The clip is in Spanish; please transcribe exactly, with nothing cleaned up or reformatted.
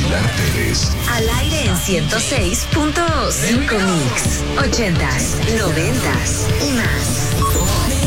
Pilar Pérez. Al aire en ciento seis punto cinco Mix. Ochentas, noventas y más.